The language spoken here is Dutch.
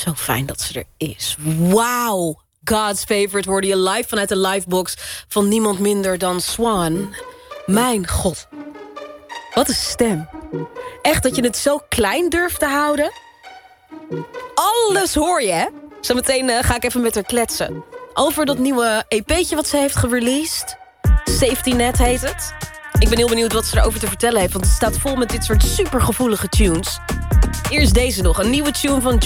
Zo fijn dat ze er is. Wauw. God's Favorite hoorde je live vanuit de livebox van niemand minder dan Swan. Mijn god. Wat een stem. Echt dat je het zo klein durft te houden. Alles hoor je, hè? Zometeen ga ik even met haar kletsen. Over dat nieuwe EP'tje wat ze heeft gereleased. Safety Net heet het. Ik ben heel benieuwd wat ze erover te vertellen heeft, want het staat vol met dit soort supergevoelige tunes. Eerst deze nog, een nieuwe tune van